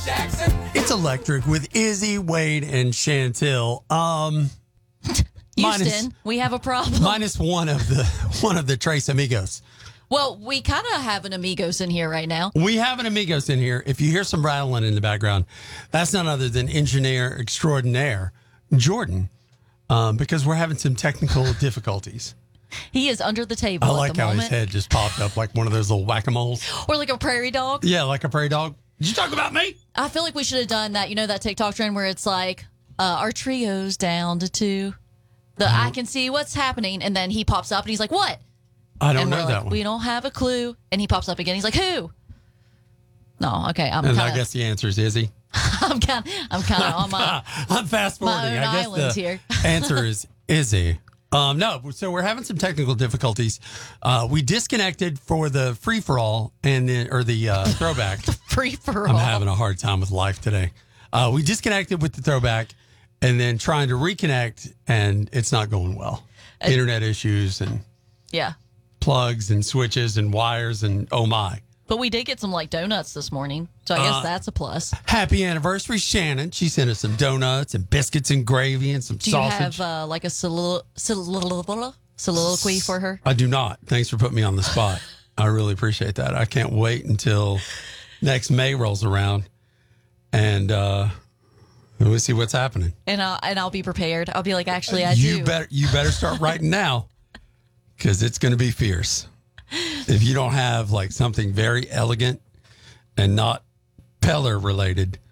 It's Electric with Izzy, Wade, and Chantel. Houston, we have a problem. Minus one of the Tres Amigos. Well, we kind of have an Amigos in here right now. We have an Amigos in here. If you hear some rattling in the background, that's none other than engineer extraordinaire Jordan, because we're having some technical difficulties. He is under the table. I like at the how moment. his head just popped up like one of those little whack-a-moles. Or like a prairie dog. Yeah, like a prairie dog. Did you talk about me? I feel like we should have done that. You know that TikTok trend where it's like, our trio's down to 2. I can see what's happening. And then he pops up and he's like, what? I don't And know we're that like, one. we don't have a clue. And he pops up again. He's like, who? No, okay. I guess the answer is Izzy. I'm kind of on my. I'm fast forwarding. my own I guess island the here. answer is Izzy. No, so we're having some technical difficulties. We disconnected for the free for all or the throwback. Free for I'm all. having a hard time with life today. We disconnected with the throwback and then trying to reconnect, and it's not going well. Internet issues and Yeah. plugs and switches and wires and oh my. But we did get some like donuts this morning. So I guess that's a plus. Happy anniversary, Shannon. She sent us some donuts and biscuits and gravy and some Do you sausage. have like a soliloquy for her? I do not. Thanks for putting me on the spot. I really appreciate that. I can't wait until next May rolls around and we'll see what's happening. And I'll be prepared. I'll be like, actually, I do. You better start writing now because it's going to be fierce. If you don't have like something very elegant and not Peller related,